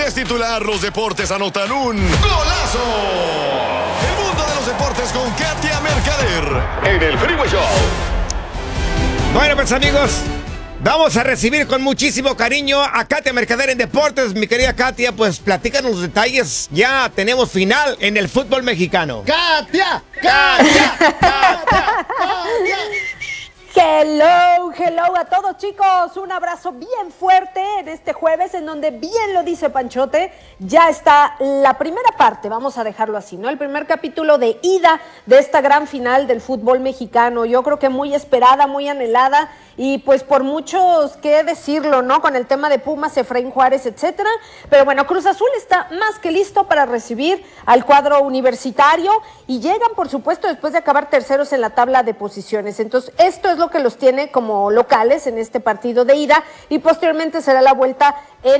es titular, los deportes anotan un golazo. El mundo de los deportes con Katia Mercader en el Freeway Show. Bueno, pues amigos, vamos a recibir con muchísimo cariño a Katia Mercader en Deportes. Mi querida Katia, pues platícanos los detalles. Ya tenemos final en el fútbol mexicano. ¡Katia! ¡Katia! ¡Katia! ¡Katia! Hello a todos, chicos, un abrazo bien fuerte en este jueves en donde, bien lo dice Panchote, ya está la primera parte, vamos a dejarlo así, ¿no? El primer capítulo de ida de esta gran final del fútbol mexicano, yo creo que muy esperada, muy anhelada y pues por muchos que decirlo, ¿no? Con el tema de Pumas, Efraín Juárez, etcétera, pero bueno, Cruz Azul está más que listo para recibir al cuadro universitario y llegan, por supuesto, después de acabar terceros en la tabla de posiciones, entonces esto es lo que los tiene como locales en este partido de ida y posteriormente será la vuelta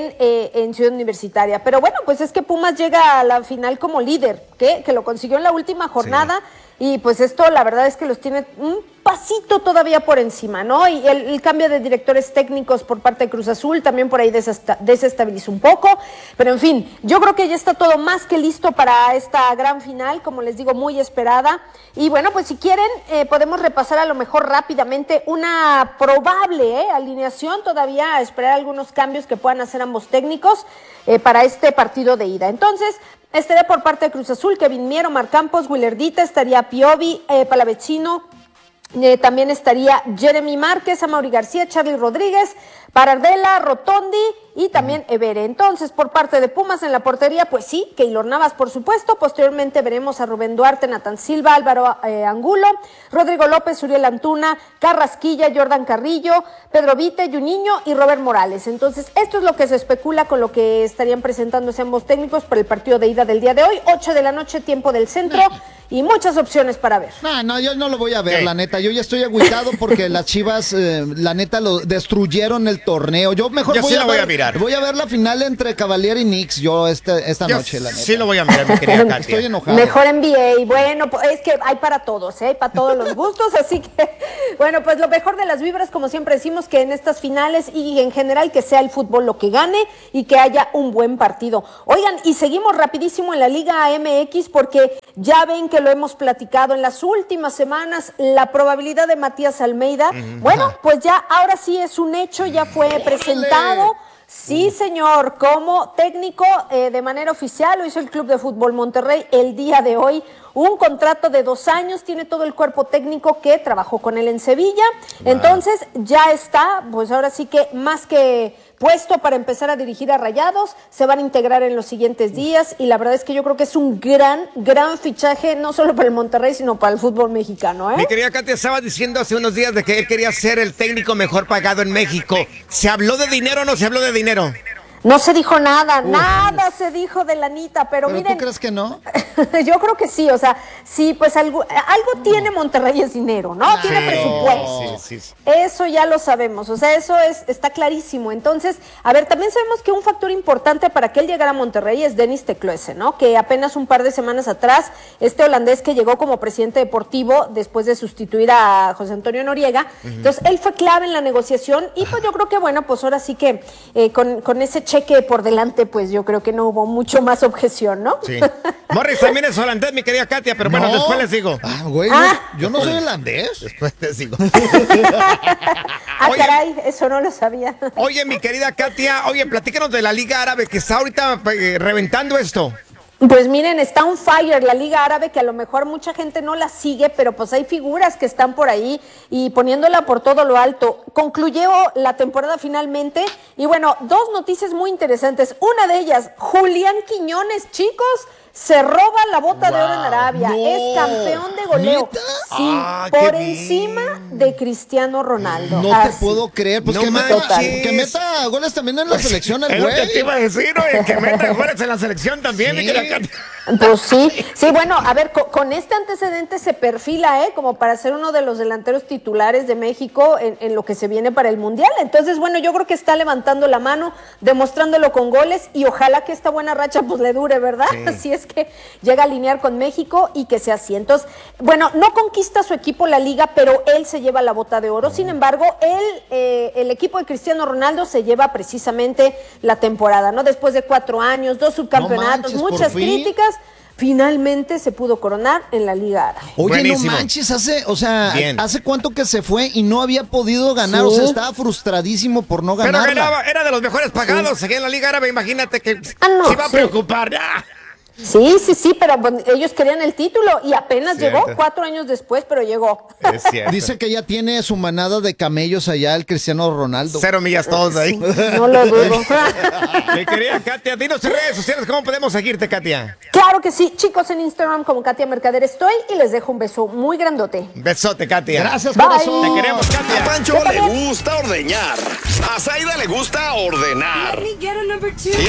en Ciudad Universitaria. Pero bueno, pues es que Pumas llega a la final como líder, que lo consiguió en la última jornada. Sí. Y pues esto la verdad es que los tiene un pasito todavía por encima, ¿no? Y el cambio de directores técnicos por parte de Cruz Azul también por ahí desestabilizó un poco, pero en fin, yo creo que ya está todo más que listo para esta gran final, como les digo, muy esperada. Y bueno, pues si quieren podemos repasar a lo mejor rápidamente una probable alineación, todavía a esperar algunos cambios que puedan hacer ambos técnicos para este partido de ida. Entonces, estaría por parte de Cruz Azul Kevin Mier, Omar Campos, Willardita, estaría Piovi, Palavecino, también estaría Jeremy Márquez, Amaury García, Charly Rodríguez, Paradela, Rotondi y también Evere. Entonces, por parte de Pumas en la portería, pues sí, Keylor Navas, por supuesto. Posteriormente veremos a Rubén Duarte, Nathan Silva, Álvaro Angulo, Rodrigo López, Uriel Antuna, Carrasquilla, Jordan Carrillo, Pedro Vite, Juninho y Robert Morales. Entonces, esto es lo que se especula con lo que estarían presentándose ambos técnicos para el partido de ida del día de hoy, 8 de la noche, tiempo del centro, y muchas opciones para ver. No, yo no lo voy a ver, la neta. Yo ya estoy agüitado porque las Chivas, la neta, lo destruyeron el torneo. Yo mejor yo voy a mirar. Voy a ver la final entre Cavalier y Knicks yo esta noche, la neta. Sí lo voy a mirar, mi querida Katia. Estoy enojado. Mejor NBA. Bueno, es que hay para todos, hay para todos los gustos, así que, bueno, pues lo mejor de las vibras, como siempre decimos, que en estas finales y en general que sea el fútbol lo que gane y que haya un buen partido. Oigan, y seguimos rapidísimo en la Liga MX porque ya ven que lo hemos platicado en las últimas semanas, la probabilidad de Matías Almeida. Bueno, pues ya ahora sí es un hecho, ya fue presentado. Sí, señor, como técnico de manera oficial lo hizo el Club de Fútbol Monterrey el día de hoy. Un contrato de 2 años, tiene todo el cuerpo técnico que trabajó con él en Sevilla. Wow. Entonces ya está, pues ahora sí que más que puesto para empezar a dirigir a Rayados, se van a integrar en los siguientes días y la verdad es que yo creo que es un gran fichaje, no solo para el Monterrey, sino para el fútbol mexicano, ¿eh? Mi querida Katia estaba diciendo hace unos días de que él quería ser el técnico mejor pagado en México. ¿Se habló de dinero o no se habló de dinero? No se dijo nada, nada se dijo de lanita, pero miren. ¿Tú crees que no? Yo creo que sí, o sea, sí, pues algo tiene Monterrey, es dinero, ¿no? Tiene presupuesto. Sí. Eso ya lo sabemos, o sea, eso está clarísimo. Entonces, a ver, también sabemos que un factor importante para que él llegara a Monterrey es Denis Tecloese, ¿no? Que apenas un par de semanas atrás, este holandés que llegó como presidente deportivo después de sustituir a José Antonio Noriega, entonces él fue clave en la negociación y pues yo creo que bueno, pues ahora sí que con ese cheque por delante, pues yo creo que no hubo mucho más objeción, ¿no? Sí. Morris también es holandés, mi querida Katia, pero bueno, después les digo. Güey, yo no soy holandés. Después les digo. Oye, caray, eso no lo sabía. Oye, mi querida Katia, platícanos de la Liga Árabe que está ahorita reventando esto. Pues miren, está on fire la Liga Árabe, que a lo mejor mucha gente no la sigue, pero pues hay figuras que están por ahí y poniéndola por todo lo alto. Concluyó la temporada finalmente y bueno, 2 noticias muy interesantes. Una de ellas, Julián Quiñones, chicos, se roba la bota de oro en Arabia. No. Es campeón de goleo. ¿Neta? Sí, por encima de Cristiano Ronaldo. No te puedo creer. Pues no que meta goles también en la selección el güey. Es lo que te iba a decir, oye, que meta goles en la selección también, sí. mi querida Katia. Pues sí, bueno, a ver, con este antecedente se perfila, como para ser uno de los delanteros titulares de México en lo que se viene para el Mundial. Entonces, bueno, yo creo que está levantando la mano, demostrándolo con goles y ojalá que esta buena racha pues le dure, ¿verdad? Sí. Así es que llega a alinear con México y que sea así. Entonces, bueno, no conquista su equipo la liga, pero él se lleva la bota de oro. Sin embargo, el equipo de Cristiano Ronaldo se lleva precisamente la temporada, ¿no? Después de 4 años, 2 subcampeonatos, muchas críticas. Finalmente se pudo coronar en la Liga Árabe. Oye, Buenísimo. no manches, ¿hace cuánto que se fue y no había podido ganar? Sí. O sea, estaba frustradísimo por no ganar. Pero ganaba, era de los mejores pagados aquí en la Liga Árabe. Imagínate que se iba a preocupar. Sí, pero ellos querían el título y apenas llegó 4 años después, pero llegó. Es cierto. Dice que ya tiene su manada de camellos allá, el Cristiano Ronaldo. 0 millas todos ahí. No lo dudo. Mi querida Katia, dinos tus redes sociales, ¿cómo podemos seguirte, Katia? Claro que sí, chicos, en Instagram como Katia Mercader estoy y les dejo un beso muy grandote. Besote, Katia. Gracias, Bye. corazón. Te queremos, A Katia. Pancho le gusta ordeñar. A Zaida le gusta ordenar. Y